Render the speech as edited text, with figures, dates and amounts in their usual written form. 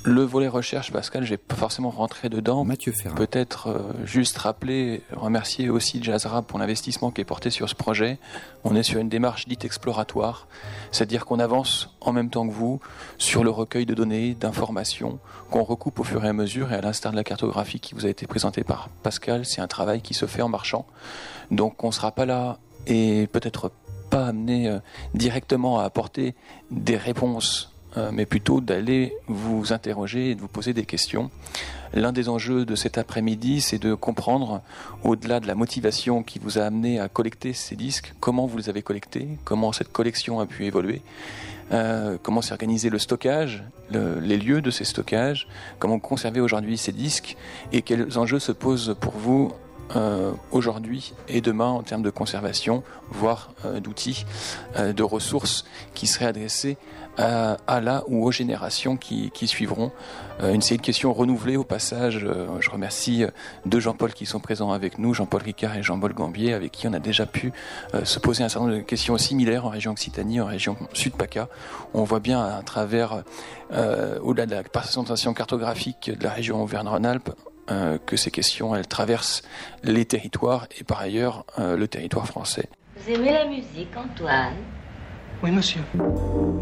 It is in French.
Le volet recherche, Pascal, je vais pas forcément rentrer dedans. Mathieu Ferrat. Peut-être juste remercier aussi Jazzrap pour l'investissement qui est porté sur ce projet. On est sur une démarche dite exploratoire, c'est-à-dire qu'on avance en même temps que vous sur le recueil de données, d'informations, qu'on recoupe au fur et à mesure, et à l'instar de la cartographie qui vous a été présentée par Pascal, c'est un travail qui se fait en marchant. Donc on ne sera pas là et peut-être pas amené directement à apporter des réponses, mais plutôt d'aller vous interroger et de vous poser des questions. L'un des enjeux de cet après-midi, c'est de comprendre, au-delà de la motivation qui vous a amené à collecter ces disques, comment vous les avez collectés, comment cette collection a pu évoluer, comment s'est organisé le stockage, les lieux de ces stockages, comment conserver aujourd'hui ces disques, et quels enjeux se posent pour vous aujourd'hui et demain en termes de conservation, voire d'outils, de ressources qui seraient adressées à la ou aux générations qui suivront. Une série de questions renouvelées au passage. Je remercie deux Jean-Paul qui sont présents avec nous, Jean-Paul Ricard et Jean-Paul Gambier, avec qui on a déjà pu se poser un certain nombre de questions similaires en région Occitanie, en région Sud-PACA. On voit bien à travers, au-delà de la présentation cartographique de la région Auvergne-Rhône-Alpes, que ces questions, elles traversent les territoires et par ailleurs le territoire français. Vous aimez la musique, Antoine ? Oui, monsieur.